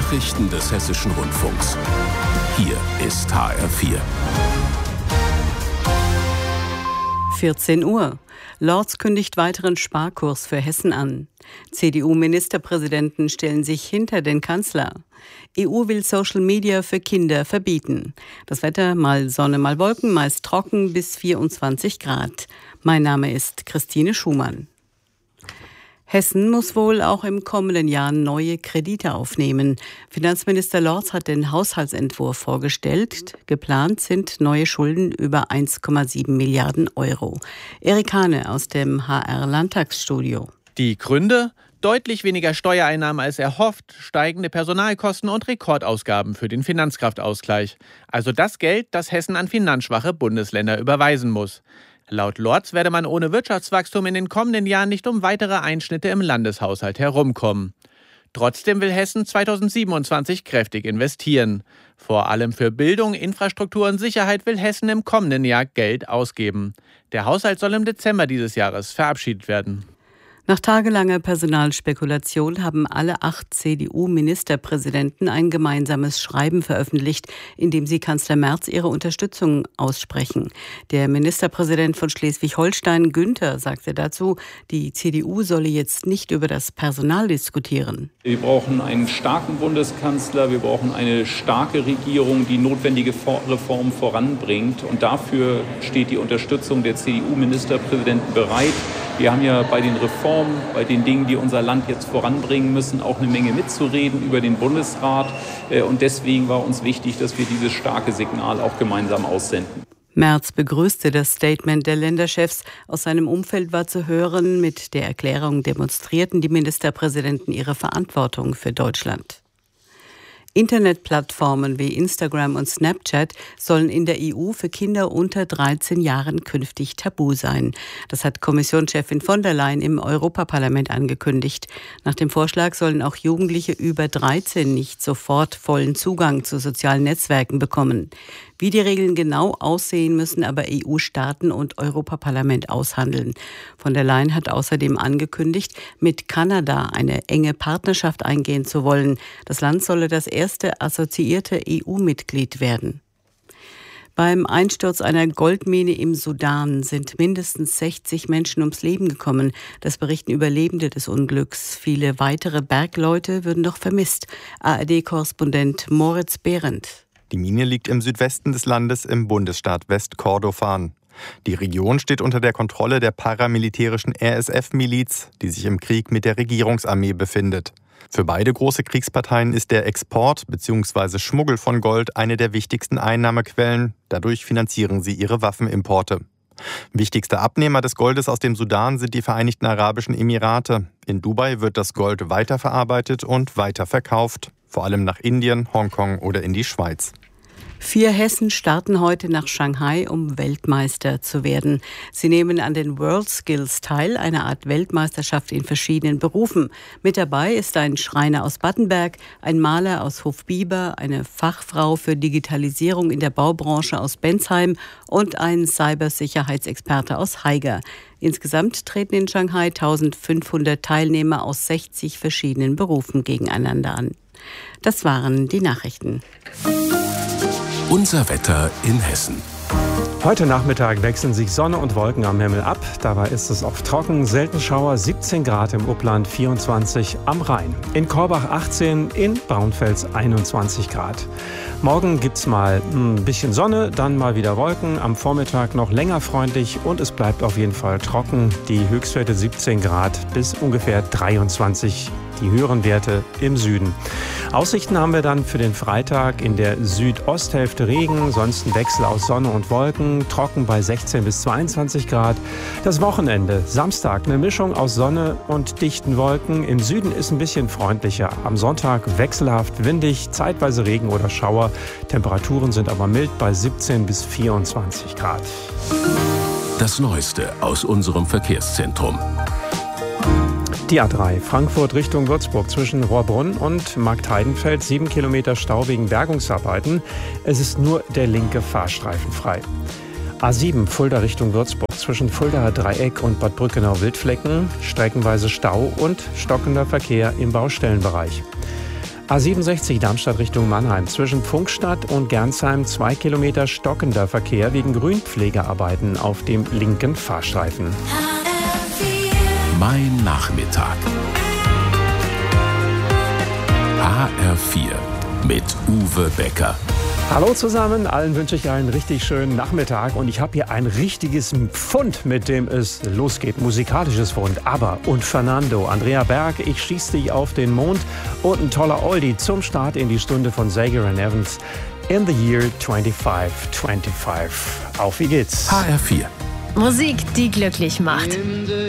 Nachrichten des Hessischen Rundfunks. Hier ist HR4. 14 Uhr. Lorz kündigt weiteren Sparkurs für Hessen an. CDU-Ministerpräsidenten stellen sich hinter den Kanzler. EU will Social Media für Kinder verbieten. Das Wetter mal Sonne, mal Wolken, meist trocken bis 24 Grad. Mein Name ist Christine Schumann. Hessen muss wohl auch im kommenden Jahr neue Kredite aufnehmen. Finanzminister Lorz hat den Haushaltsentwurf vorgestellt. Geplant sind neue Schulden über 1,7 Milliarden Euro. Erik Hane aus dem HR-Landtagsstudio. Die Gründe? Deutlich weniger Steuereinnahmen als erhofft, steigende Personalkosten und Rekordausgaben für den Finanzkraftausgleich. Also das Geld, das Hessen an finanzschwache Bundesländer überweisen muss. Laut Lorz werde man ohne Wirtschaftswachstum in den kommenden Jahren nicht um weitere Einschnitte im Landeshaushalt herumkommen. Trotzdem will Hessen 2027 kräftig investieren. Vor allem für Bildung, Infrastruktur und Sicherheit will Hessen im kommenden Jahr Geld ausgeben. Der Haushalt soll im Dezember dieses Jahres verabschiedet werden. Nach tagelanger Personalspekulation haben alle 8 CDU-Ministerpräsidenten ein gemeinsames Schreiben veröffentlicht, in dem sie Kanzler Merz ihre Unterstützung aussprechen. Der Ministerpräsident von Schleswig-Holstein, Günther, sagte dazu, die CDU solle jetzt nicht über das Personal diskutieren. Wir brauchen einen starken Bundeskanzler, wir brauchen eine starke Regierung, die notwendige Reformen voranbringt. Und dafür steht die Unterstützung der CDU-Ministerpräsidenten bereit. Wir haben ja bei den Reformen, bei den Dingen, die unser Land jetzt voranbringen müssen, auch eine Menge mitzureden über den Bundesrat. Und deswegen war uns wichtig, dass wir dieses starke Signal auch gemeinsam aussenden. Merz begrüßte das Statement der Länderchefs. Aus seinem Umfeld war zu hören, mit der Erklärung demonstrierten die Ministerpräsidenten ihre Verantwortung für Deutschland. Internetplattformen wie Instagram und Snapchat sollen in der EU für Kinder unter 13 Jahren künftig tabu sein. Das hat Kommissionschefin von der Leyen im Europaparlament angekündigt. Nach dem Vorschlag sollen auch Jugendliche über 13 nicht sofort vollen Zugang zu sozialen Netzwerken bekommen. Wie die Regeln genau aussehen, müssen aber EU-Staaten und Europaparlament aushandeln. Von der Leyen hat außerdem angekündigt, mit Kanada eine enge Partnerschaft eingehen zu wollen. Das Land solle das erste assoziierte EU-Mitglied werden. Beim Einsturz einer Goldmine im Sudan sind mindestens 60 Menschen ums Leben gekommen. Das berichten Überlebende des Unglücks. Viele weitere Bergleute würden noch vermisst. ARD-Korrespondent Moritz Behrendt. Die Mine liegt im Südwesten des Landes im Bundesstaat Westkordofan. Die Region steht unter der Kontrolle der paramilitärischen RSF-Miliz, die sich im Krieg mit der Regierungsarmee befindet. Für beide große Kriegsparteien ist der Export bzw. Schmuggel von Gold eine der wichtigsten Einnahmequellen. Dadurch finanzieren sie ihre Waffenimporte. Wichtigste Abnehmer des Goldes aus dem Sudan sind die Vereinigten Arabischen Emirate. In Dubai wird das Gold weiterverarbeitet und weiterverkauft, vor allem nach Indien, Hongkong oder in die Schweiz. 4 Hessen starten heute nach Shanghai, um Weltmeister zu werden. Sie nehmen an den WorldSkills teil, einer Art Weltmeisterschaft in verschiedenen Berufen. Mit dabei ist ein Schreiner aus Battenberg, ein Maler aus Hofbieber, eine Fachfrau für Digitalisierung in der Baubranche aus Bensheim und ein Cybersicherheitsexperte aus Haiger. Insgesamt treten in Shanghai 1500 Teilnehmer aus 60 verschiedenen Berufen gegeneinander an. Das waren die Nachrichten. Unser Wetter in Hessen. Heute Nachmittag wechseln sich Sonne und Wolken am Himmel ab. Dabei ist es oft trocken, selten Schauer, 17 Grad im Upland, 24 am Rhein. In Korbach 18, in Braunfels 21 Grad. Morgen gibt's mal ein bisschen Sonne, dann mal wieder Wolken. Am Vormittag noch länger freundlich und es bleibt auf jeden Fall trocken. Die Höchstwerte 17 Grad bis ungefähr 23 Grad. Die höheren Werte im Süden. Aussichten haben wir dann für den Freitag in der Südosthälfte Regen, sonst ein Wechsel aus Sonne und Wolken, trocken bei 16 bis 22 Grad. Das Wochenende, Samstag, eine Mischung aus Sonne und dichten Wolken. Im Süden ist ein bisschen freundlicher. Am Sonntag wechselhaft, windig, zeitweise Regen oder Schauer. Temperaturen sind aber mild bei 17 bis 24 Grad. Das Neueste aus unserem Verkehrszentrum. Die A3 Frankfurt Richtung Würzburg zwischen Rohrbrunn und Marktheidenfeld 7 Kilometer Stau wegen Bergungsarbeiten. Es ist nur der linke Fahrstreifen frei. A7 Fulda Richtung Würzburg zwischen Fuldaer Dreieck und Bad Brückenau-Wildflecken streckenweise Stau und stockender Verkehr im Baustellenbereich. A67 Darmstadt Richtung Mannheim. Zwischen Pfungstadt und Gernsheim 2 Kilometer stockender Verkehr wegen Grünpflegearbeiten auf dem linken Fahrstreifen. Mein Nachmittag. HR4 mit Uwe Becker. Hallo zusammen, allen wünsche ich einen richtig schönen Nachmittag und ich habe hier ein richtiges Pfund, mit dem es losgeht, musikalisches Pfund. ABBA und Fernando, Andrea Berg, Ich schieß dich auf den Mond und ein toller Oldie zum Start in die Stunde von Zager & Evans in the year 2525. Auf wie geht's? HR4. Musik, die glücklich macht.